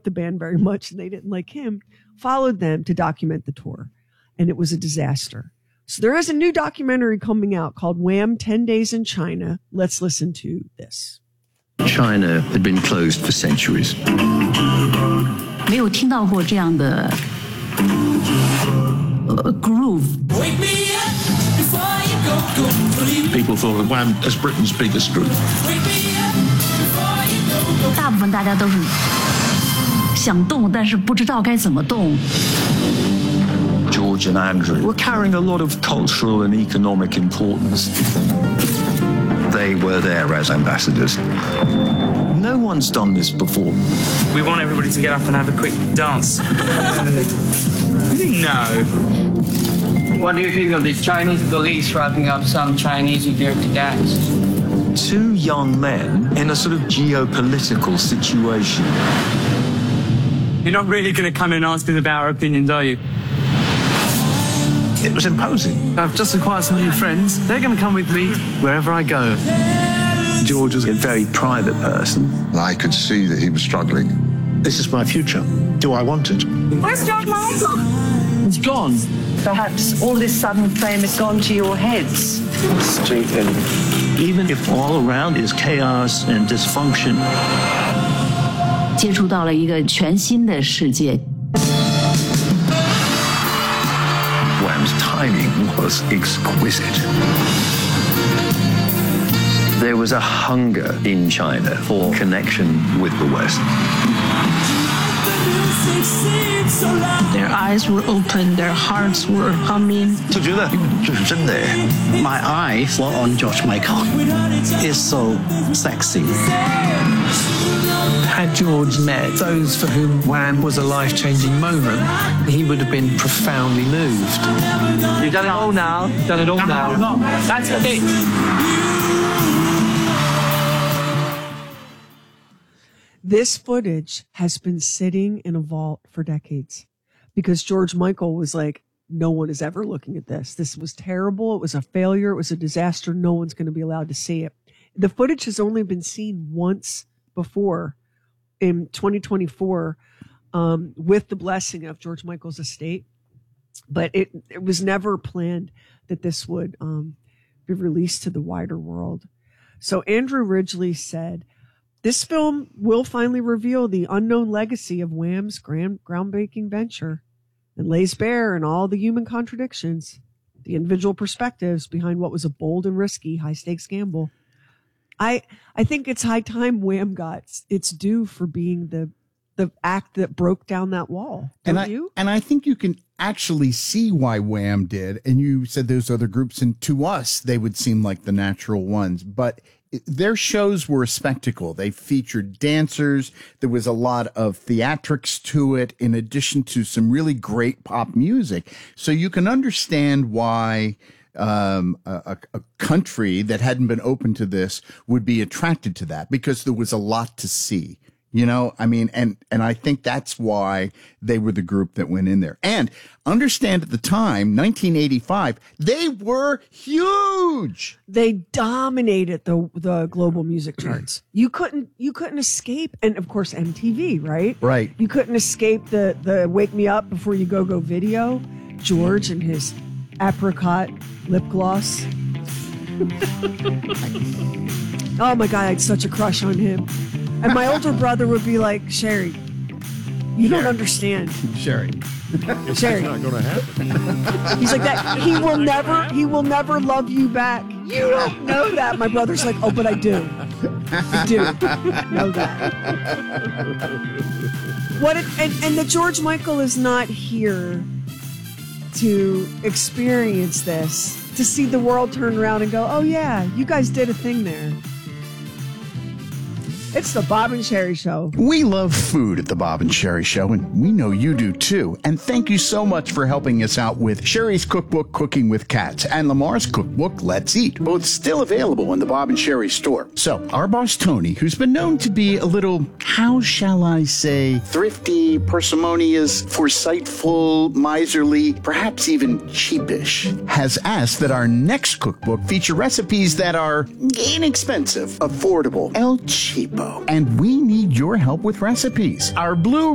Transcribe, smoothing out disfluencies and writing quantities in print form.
the band very much and they didn't like him, followed them to document the tour. And it was a disaster. So there is a new documentary coming out called Wham! 10 Days in China. Let's listen to this. China had been closed for centuries. 没有听到过这样的groove. People thought of Wham as Britain's biggest group. 大部分大家都是想动，但是不知道该怎么动。 George and Andrew were carrying a lot of cultural and economic importance. They were there as ambassadors. No one's done this before. We want everybody to get up and have a quick dance. No. What do you think of the Chinese police wrapping up some Chinese who dare to dance? Two young men in a sort of geopolitical situation. You're not really going to come and ask us about our opinions, are you? It was imposing. I've just acquired some new friends. They're going to come with me wherever I go. George was a very private person. I could see that he was struggling. This is my future. Do I want it? Where's George Michael? It's gone. Perhaps all this sudden fame has gone to your heads. Strengthen. Even if all around is chaos and dysfunction. 接触到了一个全新的世界。 Wham's timing was exquisite. There was a hunger in China for connection with the West. Their eyes were open, their hearts were humming. 就觉得这是真的。 My eyes were on George Michael. It's so sexy. Had George met those for whom Wham was a life-changing moment, he would have been profoundly moved. You've done it all now. You've done it all now. That's it. This footage has been sitting in a vault for decades because George Michael was like, no one is ever looking at this. This was terrible. It was a failure. It was a disaster. No one's going to be allowed to see it. The footage has only been seen once before in 2024 with the blessing of George Michael's estate. But it was never planned that this would be released to the wider world. So Andrew Ridgeley said, this film will finally reveal the unknown legacy of Wham's groundbreaking venture and lays bare in all the human contradictions, the individual perspectives behind what was a bold and risky high-stakes gamble. I think it's high time Wham got its due for being the act that broke down that wall. Don't you? And I think you can actually see why Wham did. And you said those other groups, and to us, they would seem like the natural ones. But their shows were a spectacle. They featured dancers. There was a lot of theatrics to it, in addition to some really great pop music. So you can understand why a country that hadn't been open to this would be attracted to that, because there was a lot to see. You know, I mean, and I think that's why they were the group that went in there. And understand at the time, 1985, they were huge. They dominated the global music charts. You couldn't escape, and of course MTV, right? Right. You couldn't escape the Wake Me Up Before You Go video. George and his apricot lip gloss. Oh my God, I had such a crush on him. And my older brother would be like, Sherry, you don't understand. Sherry. It's not going to happen. He's like that. He will never love you back. You don't know that. My brother's like, oh, but I do. I do know that. And the George Michael is not here to experience this, to see the world turn around and go, oh yeah, you guys did a thing there. It's the Bob and Sherry Show. We love food at the Bob and Sherry Show, and we know you do too. And thank you so much for helping us out with Sherry's cookbook, Cooking with Cats, and Lamar's cookbook, Let's Eat, both still available in the Bob and Sherry store. So, our boss Tony, who's been known to be a little, how shall I say, thrifty, parsimonious, foresightful, miserly, perhaps even cheapish, has asked that our next cookbook feature recipes that are inexpensive, affordable, El Cheapo. And we need your help with recipes. Our blue